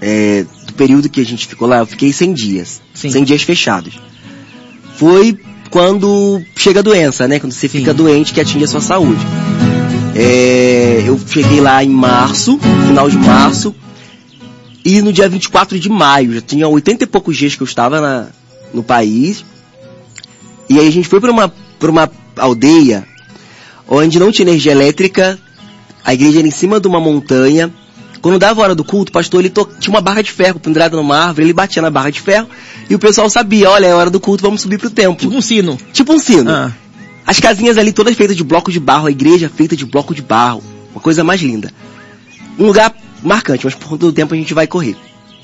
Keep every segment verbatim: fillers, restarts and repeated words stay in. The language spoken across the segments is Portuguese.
é, do período que a gente ficou lá, eu fiquei cem dias. Sim. cem dias fechados. Foi quando chega a doença, né? Quando você Sim. fica doente, que atinge a sua saúde. É, eu cheguei lá em março, final de março, e no dia vinte e quatro de maio, já tinha oitenta e poucos dias que eu estava na, no país, e aí a gente foi para uma, para uma aldeia onde não tinha energia elétrica, a igreja era em cima de uma montanha. Quando dava a hora do culto, o pastor ele to... tinha uma barra de ferro pendurada numa árvore, ele batia na barra de ferro, e o pessoal sabia, olha, é hora do culto, vamos subir pro templo. Tipo um sino. Tipo um sino. Ah. As casinhas ali todas feitas de bloco de barro, a igreja feita de bloco de barro, uma coisa mais linda. Um lugar marcante, mas por conta do tempo a gente vai correr.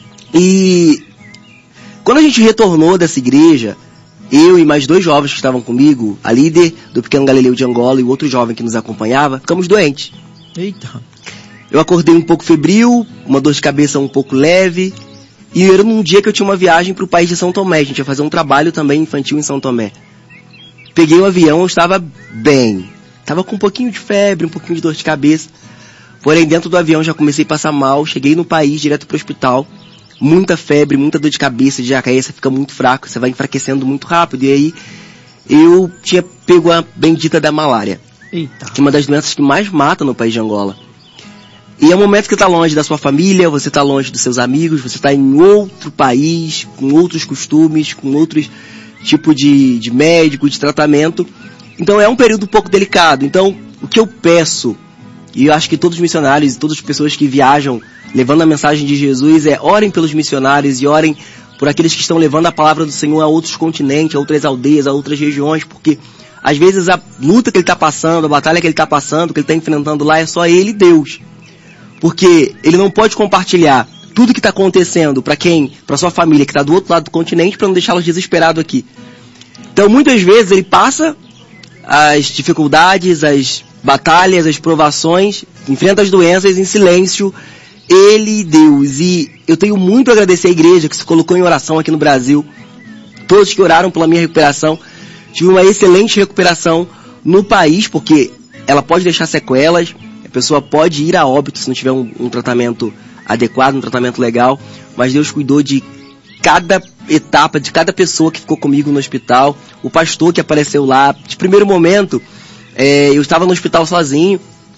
E quando a gente retornou dessa igreja, eu e mais dois jovens que estavam comigo, a líder do Pequeno Galileu de Angola e o outro jovem que nos acompanhava, ficamos doentes. Eita. Eu acordei um pouco febril, uma dor de cabeça um pouco leve, e era num dia que eu tinha uma viagem para o país de São Tomé. A gente ia fazer um trabalho também infantil em São Tomé. Peguei o avião, eu estava bem. Estava com um pouquinho de febre, um pouquinho de dor de cabeça. Porém, dentro do avião já comecei a passar mal. Cheguei no país, direto para o hospital. Muita febre, muita dor de cabeça. De cair, você fica muito fraco, você vai enfraquecendo muito rápido. E aí, eu tinha pego a bendita da malária. Eita. Que é uma das doenças que mais mata no país de Angola. E é um momento que você está longe da sua família, você está longe dos seus amigos, você está em outro país, com outros costumes, com outros tipos de, de médico, de tratamento. Então é um período um pouco delicado. Então o que eu peço, e eu acho que todos os missionários e todas as pessoas que viajam levando a mensagem de Jesus, é orem pelos missionários e orem por aqueles que estão levando a palavra do Senhor a outros continentes, a outras aldeias, a outras regiões, porque às vezes a luta que ele está passando, a batalha que ele está passando, que ele está enfrentando lá, é só ele e Deus. Porque ele não pode compartilhar tudo que está acontecendo para quem, para sua família que está do outro lado do continente, para não deixá-los desesperados aqui. Então muitas vezes ele passa as dificuldades, as batalhas, as provações, enfrenta as doenças em silêncio, ele e Deus. E eu tenho muito a agradecer à igreja que se colocou em oração aqui no Brasil, todos que oraram pela minha recuperação. Tive uma excelente recuperação no país, porque ela pode deixar sequelas. A pessoa pode ir a óbito se não tiver um, um tratamento adequado, um tratamento legal, mas Deus cuidou de cada etapa, de cada pessoa que ficou comigo no hospital. O pastor que apareceu lá, de primeiro momento, é, eu estava no hospital sozinho,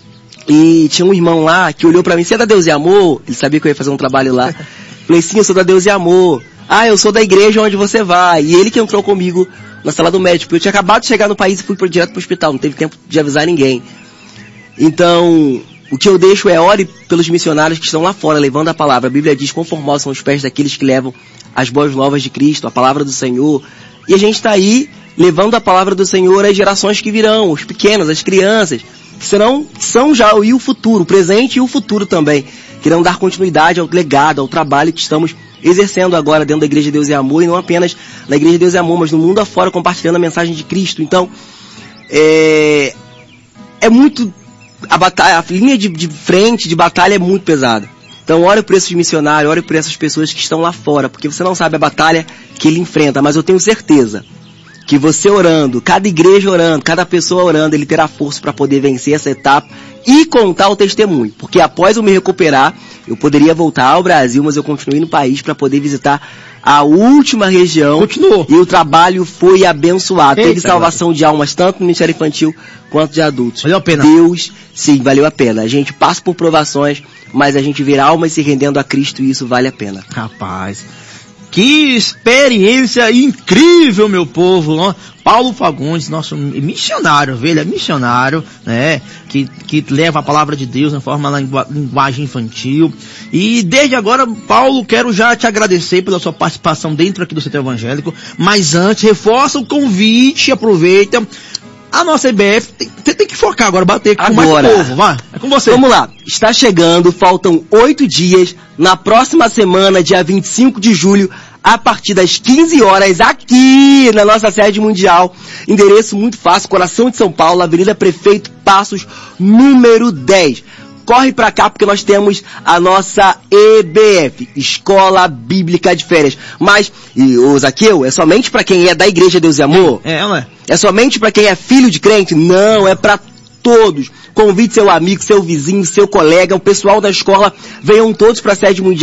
e tinha um irmão lá que olhou pra mim, você é da Deus e Amor? Ele sabia que eu ia fazer um trabalho lá. Falei, sim, eu sou da Deus e Amor. Ah, eu sou da igreja onde você vai. E ele que entrou comigo na sala do médico. Eu tinha acabado de chegar no país e fui direto pro hospital, não teve tempo de avisar ninguém. Então, o que eu deixo é ore pelos missionários que estão lá fora, levando a palavra. A Bíblia diz, quão formosos são os pés daqueles que levam as boas novas de Cristo, a palavra do Senhor. E a gente está aí, levando a palavra do Senhor às gerações que virão, os pequenos, as crianças, que serão, são já o, e o futuro, o presente e o futuro também, que irão dar continuidade ao legado, ao trabalho que estamos exercendo agora dentro da Igreja de Deus e Amor, e não apenas na Igreja de Deus e Amor, mas no mundo afora, compartilhando a mensagem de Cristo. Então, é, é muito... A, batalha, a linha de, de frente, de batalha é muito pesada. Então ore por esses missionários, ore por essas pessoas que estão lá fora, porque você não sabe a batalha que ele enfrenta, mas eu tenho certeza que você orando, cada igreja orando, cada pessoa orando, ele terá força para poder vencer essa etapa e contar o testemunho. Porque após eu me recuperar, eu poderia voltar ao Brasil, mas eu continuei no país para poder visitar a última região. Continuou. E o trabalho foi abençoado. Eita, teve salvação glória. De almas, tanto no Ministério Infantil quanto de adultos. Valeu a pena. Deus, sim, valeu a pena. A gente passa por provações, mas a gente vê almas se rendendo a Cristo e isso vale a pena. Rapaz, que experiência incrível, meu povo. Ó. Paulo Fagundes, nosso missionário, velho, é missionário, né, que, que leva a palavra de Deus na forma da linguagem infantil. E desde agora, Paulo, quero já te agradecer pela sua participação dentro aqui do Setor Evangélico, mas antes, reforça o convite, aproveita. A nossa E B F, tem, tem que focar agora, bater com agora, mais povo, vai, é com você. Vamos lá, está chegando, faltam oito dias, na próxima semana, dia vinte e cinco de julho, a partir das quinze horas, aqui na nossa sede mundial, endereço muito fácil, coração de São Paulo, Avenida Prefeito Passos, número dez. Corre pra cá porque nós temos a nossa E B F, Escola Bíblica de Férias. Mas, e o Zaqueu, é somente pra quem é da Igreja Deus e Amor? É, não é? É somente pra quem é filho de crente? Não, é pra todos. Convide seu amigo, seu vizinho, seu colega, o pessoal da escola, venham todos pra sede mundial.